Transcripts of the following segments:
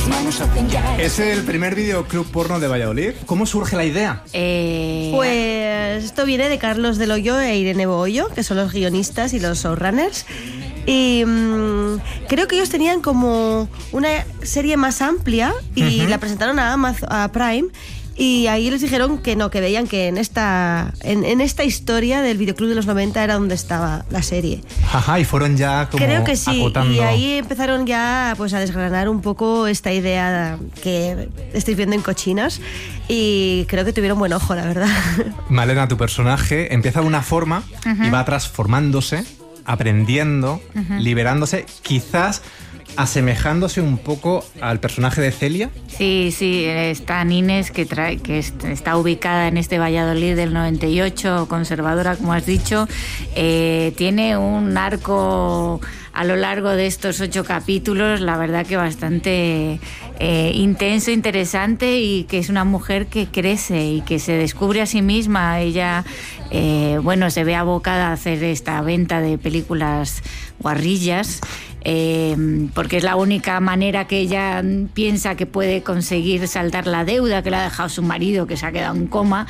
Es el primer videoclub porno de Valladolid. ¿Cómo surge la idea? Pues esto viene de Carlos del Hoyo e Irene Bohollo, que son los guionistas y los showrunners. Y creo que ellos tenían como una serie más amplia y la presentaron a Amazon, a Prime. Y ahí les dijeron que no, que veían que en esta historia del videoclub de los 90 era donde estaba la serie. Ajá, y fueron ya como creo que sí, acotando. y ahí empezaron ya pues a desgranar un poco esta idea que estáis viendo en Cochinas y creo que tuvieron buen ojo, la verdad. Malena, tu personaje empieza de una forma y va transformándose, aprendiendo, liberándose, quizás asemejándose un poco al personaje de Celia. Sí, está Inés, que está ubicada en este Valladolid del 98, conservadora, como has dicho. Tiene un arco a lo largo de estos 8 capítulos, la verdad que bastante intenso, interesante, y que es una mujer que crece y que se descubre a sí misma. Ella, se ve abocada a hacer esta venta de películas guarrillas, porque es la única manera que ella piensa que puede conseguir saldar la deuda que le ha dejado su marido, que se ha quedado en coma,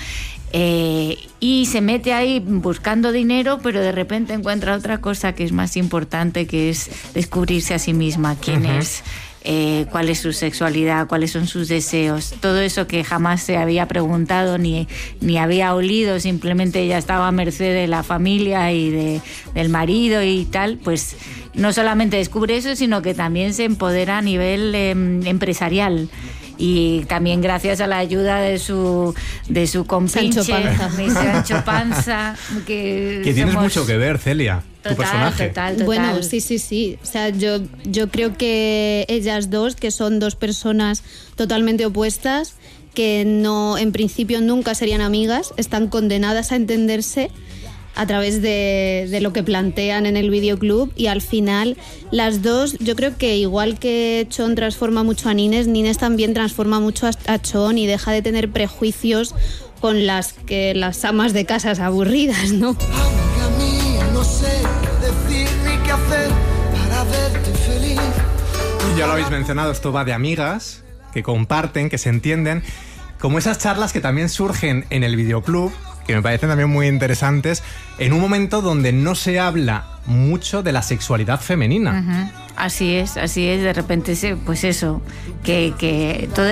y se mete ahí buscando dinero, pero de repente encuentra otra cosa que es más importante, que es descubrirse a sí misma, quién es, cuál es su sexualidad, cuáles son sus deseos, todo eso que jamás se había preguntado ni había olido, simplemente ella estaba a merced de la familia y del marido y tal. Pues no solamente descubre eso, sino que también se empodera a nivel empresarial. Y también gracias a la ayuda de su compinche, Sancho Panza, que tienes mucho que ver, Celia, tu personaje. Total. Bueno, sí. O sea, yo creo que ellas dos, que son dos personas totalmente opuestas, que no, en principio nunca serían amigas, están condenadas a entenderse a través de lo que plantean en el videoclub, y al final las dos, yo creo que igual que Chon transforma mucho a Nines también transforma mucho a Chon y deja de tener prejuicios con las amas de casas aburridas, ¿no? Aunque a mí no sé decir ni qué hacer para verte feliz. Ya lo habéis mencionado, esto va de amigas que comparten, que se entienden, como esas charlas que también surgen en el videoclub, que me parecen también muy interesantes, en un momento donde no se habla mucho de la sexualidad femenina. Así es, de repente, pues eso, que toda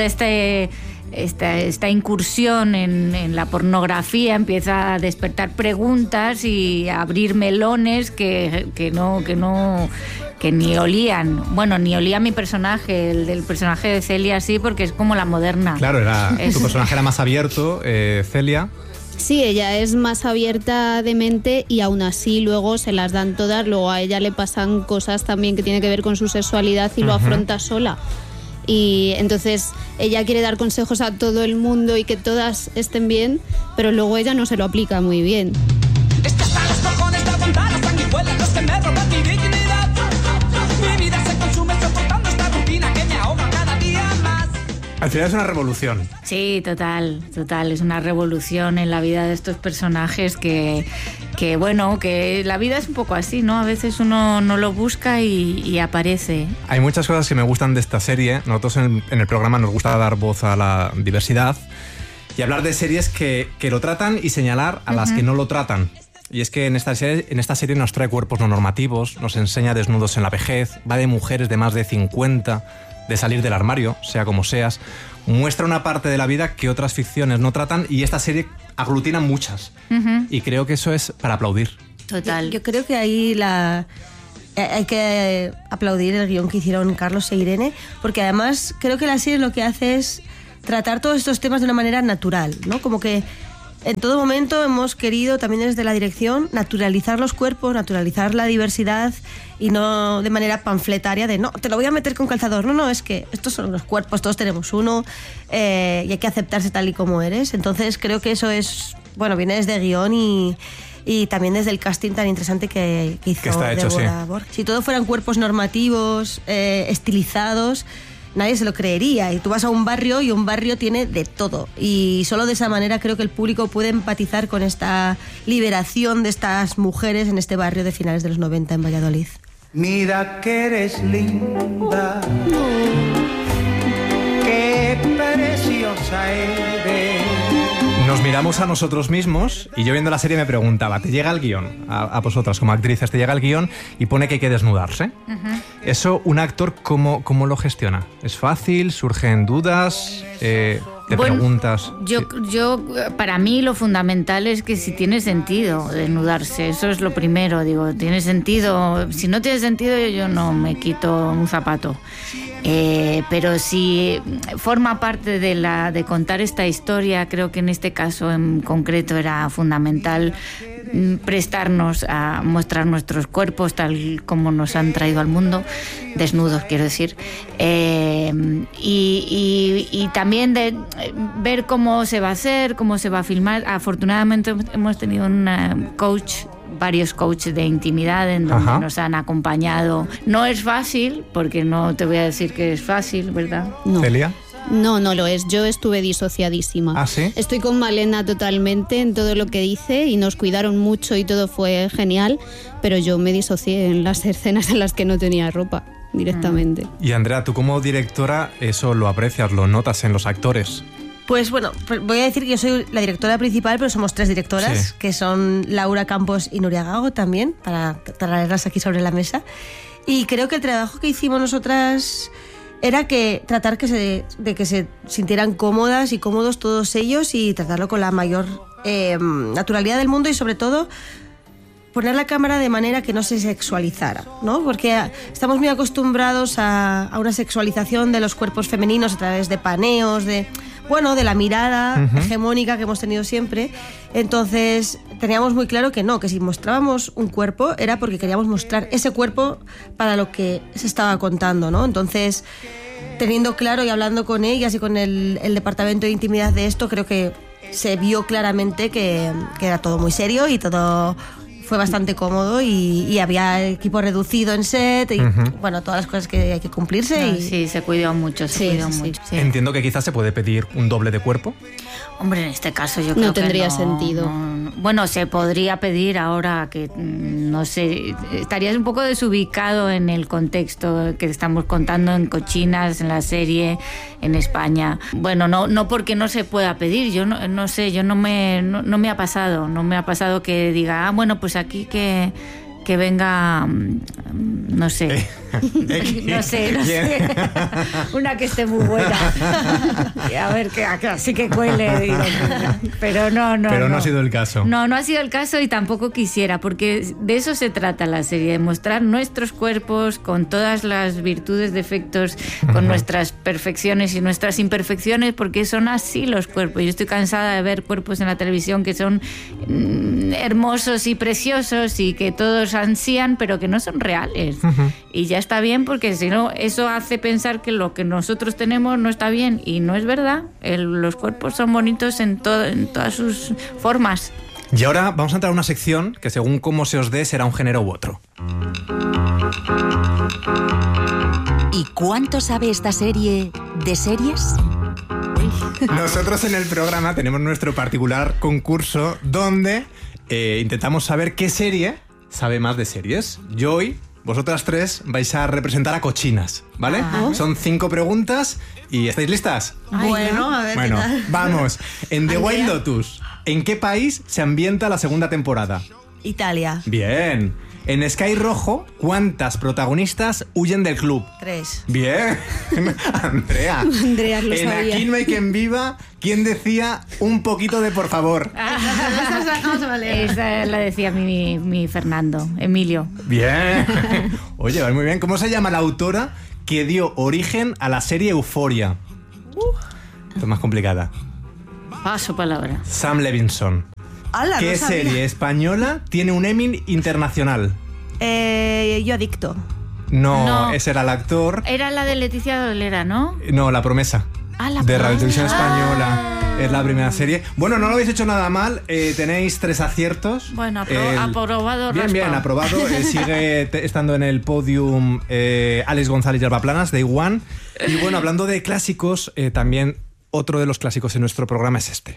esta incursión en la pornografía empieza a despertar preguntas y a abrir melones que ni olían. Bueno, ni olía mi personaje, el del personaje de Celia, sí, porque es como la moderna. Claro, tu personaje era más abierto, Celia. Sí, ella es más abierta de mente y aún así luego se las dan todas. Luego a ella le pasan cosas también que tienen que ver con su sexualidad y lo afronta sola. Y entonces ella quiere dar consejos a todo el mundo y que todas estén bien, pero luego ella no se lo aplica muy bien. Al final es una revolución. Sí, total. Es una revolución en la vida de estos personajes que la vida es un poco así, ¿no? A veces uno no lo busca y aparece. Hay muchas cosas que me gustan de esta serie. Nosotros en el programa nos gusta dar voz a la diversidad y hablar de series que lo tratan y señalar a las que no lo tratan. Y es que en esta serie nos trae cuerpos no normativos, nos enseña desnudos en la vejez, va de mujeres de más de 50... de salir del armario, sea como seas, muestra una parte de la vida que otras ficciones no tratan, y esta serie aglutina muchas. Y creo que eso es para aplaudir. Total. Yo creo que ahí hay que aplaudir el guión que hicieron Carlos e Irene, porque además creo que la serie lo que hace es tratar todos estos temas de una manera natural, ¿no? Como que en todo momento hemos querido, también desde la dirección, naturalizar los cuerpos, naturalizar la diversidad, y no de manera panfletaria de no, te lo voy a meter con calzador. No, es que estos son los cuerpos, todos tenemos uno, y hay que aceptarse tal y como eres. Entonces creo que eso es, viene desde guión y también desde el casting tan interesante que hizo Débora Borg. Si todos fueran cuerpos normativos, estilizados, nadie se lo creería. Y tú vas a un barrio y un barrio tiene de todo. Y solo de esa manera creo que el público puede empatizar con esta liberación de estas mujeres en este barrio de finales de los 90 en Valladolid. Mira que eres linda. miramos a nosotros mismos y yo viendo la serie me preguntaba, ¿te llega el guión? A vosotras como actrices te llega el guión y pone que hay que desnudarse. Eso, un actor, ¿cómo lo gestiona? ¿Es fácil? ¿Surgen dudas? ¿Te preguntas? Para mí lo fundamental es que si tiene sentido desnudarse, eso es lo primero, digo, tiene sentido. Si no tiene sentido, yo no me quito un zapato. Pero si forma parte de contar esta historia, creo que en este caso en concreto era fundamental prestarnos a mostrar nuestros cuerpos tal como nos han traído al mundo, desnudos quiero decir, y también de ver cómo se va a hacer, cómo se va a filmar. Afortunadamente hemos tenido varios coaches de intimidad en donde nos han acompañado. No es fácil, porque no te voy a decir que es fácil, ¿verdad? No. ¿Celia? No lo es. Yo estuve disociadísima. ¿Ah, sí? Estoy con Malena totalmente en todo lo que dice y nos cuidaron mucho y todo fue genial, pero yo me disocié en las escenas en las que no tenía ropa directamente. Y Andrea, tú como directora eso lo aprecias, lo notas en los actores. Pues bueno, voy a decir que yo soy la directora principal, pero somos 3 directoras, que son Laura Campos y Nuria Gago también, para traerlas aquí sobre la mesa. Y creo que el trabajo que hicimos nosotras era tratar de que se sintieran cómodas y cómodos todos ellos y tratarlo con la mayor naturalidad del mundo y sobre todo poner la cámara de manera que no se sexualizara, ¿no? Porque estamos muy acostumbrados a una sexualización de los cuerpos femeninos a través de paneos, de la mirada hegemónica que hemos tenido siempre. Entonces teníamos muy claro que no, que si mostrábamos un cuerpo era porque queríamos mostrar ese cuerpo para lo que se estaba contando, ¿no? Entonces, teniendo claro y hablando con ellas y con el departamento de intimidad de esto, creo que se vio claramente que era todo muy serio y todo fue bastante cómodo y había equipo reducido en set y todas las cosas que hay que cumplirse. Sí, se cuidó mucho, mucho. Sí. Entiendo que quizás se puede pedir un doble de cuerpo. Hombre, en este caso yo creo que no tendría sentido. Bueno, se podría pedir ahora que, no sé, estarías un poco desubicado en el contexto que estamos contando en Cochinas, en la serie, en España. Bueno, no porque no se pueda pedir, yo no sé, no me ha pasado que diga, bueno, pues aquí que venga, no sé, no sé, una que esté muy buena, a ver, que así que cuele, digo, pero no. Pero no ha sido el caso. No ha sido el caso y tampoco quisiera, porque de eso se trata la serie, de mostrar nuestros cuerpos con todas las virtudes, defectos, con nuestras perfecciones y nuestras imperfecciones, porque son así los cuerpos. Yo estoy cansada de ver cuerpos en la televisión que son hermosos y preciosos y que todos ansían, pero que no son reales. Y ya está bien, porque si no, eso hace pensar que lo que nosotros tenemos no está bien, y no es verdad. Los cuerpos son bonitos en todas sus formas. Y ahora vamos a entrar a una sección que según cómo se os dé será un género u otro. ¿Y cuánto sabe esta serie de series? Nosotros en el programa tenemos nuestro particular concurso donde intentamos saber qué serie sabe más de series. Yo hoy, vosotras 3 vais a representar a Cochinas, ¿vale? Son 5 preguntas y ¿estáis listas? Bueno, a ver. Bueno, ¿qué tal? vamos. En The White Lotus, ¿en qué país se ambienta la segunda temporada? Italia. Bien. En Sky Rojo, ¿cuántas protagonistas huyen del club? 3. Bien. Andrea. Andrea lo en sabía. Aquí no hay quien viva, ¿quién decía un poquito de por favor? Esa la decía mi Fernando, Emilio. Bien. Oye, vas muy bien. ¿Cómo se llama la autora que dio origen a la serie Euphoria? Esto es más complicada. Paso palabra. Sam Levinson. ¡Hala, ¿Qué no sabía! serie española tiene un Emmy internacional? Yo Adicto. No, ese era el actor. Era la de Leticia Dolera, ¿no? No, La Promesa. De Radio Televisión Española. Es la primera serie. Bueno, no lo habéis hecho nada mal. Tenéis 3 aciertos. Bueno, aprobado. Bien, aprobado. Sigue estando en el podium Alex González y Alba Planas, Day One. Y bueno, hablando de clásicos, también otro de los clásicos en nuestro programa es este.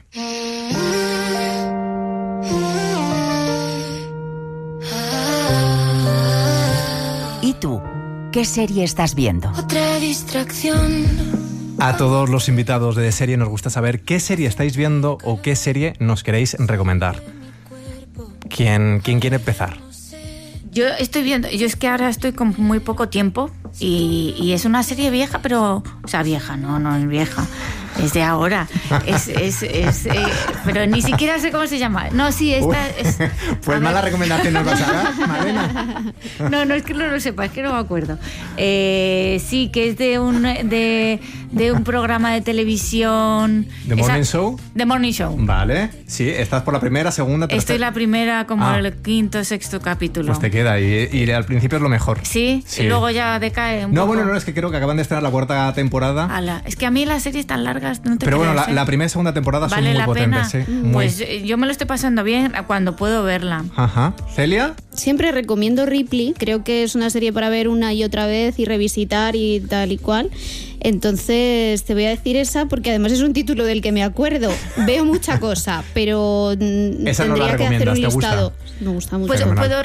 ¿Y tú? ¿Qué serie estás viendo? Otra distracción A todos los invitados de serie nos gusta saber qué serie estáis viendo o qué serie nos queréis recomendar. ¿Quién quiere empezar? Yo estoy viendo, yo es que ahora estoy con muy poco tiempo y es una serie vieja, pero, o sea, vieja, no es vieja, es de ahora, pero ni siquiera sé cómo se llama. No, sí, esta es... Pues mala recomendación nos vas a dar, Malena. No, es que no lo sepa, es que no me acuerdo. Sí, que es de un programa de televisión. ¿The Morning Show? The Morning Show. Vale, sí, estás por la primera, segunda, tercera. Estoy la primera, como el quinto, sexto capítulo. Pues te queda, y al principio es lo mejor. Sí, y luego ya decae un poco. No, es que creo que acaban de estrenar la cuarta temporada. Es que a mí las series tan largas no te Pero creas, bueno, la primera y segunda temporada son muy potentes. Sí, pues yo me lo estoy pasando bien cuando puedo verla. Ajá. ¿Celia? Siempre recomiendo Ripley, creo que es una serie para ver una y otra vez y revisitar y tal y cual. Entonces te voy a decir esa porque además es un título del que me acuerdo. Veo mucha cosa, pero esa tendría no la que hacer un ¿te listado. gusta? Me gusta mucho. Pues puedo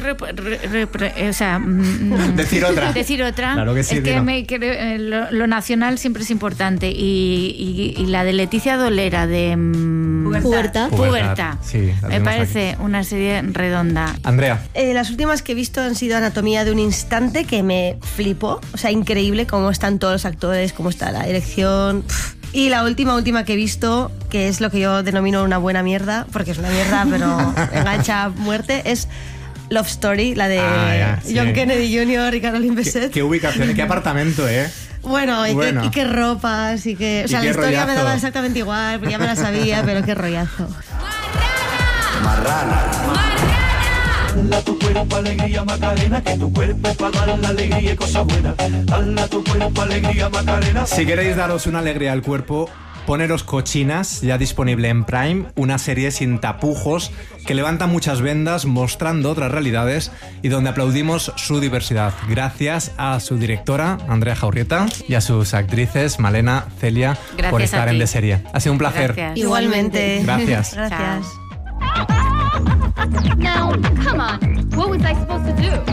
decir otra. Claro que sí, es que lo nacional siempre es importante y la de Leticia Dolera de Pubertad. Sí, me parece una serie redonda. Andrea. Las últimas que he visto han sido Anatomía de un instante, que me flipó. O sea, increíble cómo están todos los actores, cómo está la dirección. Y la última que he visto, que es lo que yo denomino una buena mierda, porque es una mierda, pero engancha a muerte, es Love Story, la de John Kennedy Jr. y Caroline Bessette. Qué ubicación, qué apartamento, Bueno, y qué ropas, y que... O sea, la historia me daba exactamente igual, porque ya me la sabía, pero qué rollazo. Marrana. Dale a tu cuerpo alegría Macarena, que tu cuerpo es para dar la alegría y cosas buenas. Dale a tu cuerpo alegría Macarena. Si queréis daros una alegría al cuerpo, poneros Cochinas, ya disponible en Prime, una serie sin tapujos que levanta muchas vendas mostrando otras realidades y donde aplaudimos su diversidad. Gracias a su directora, Andrea Jaurrieta, y a sus actrices, Malena, Celia, por estar en De Serie. Ha sido un placer. Gracias. Igualmente. Gracias. Gracias. Now, come on. What was I supposed to do?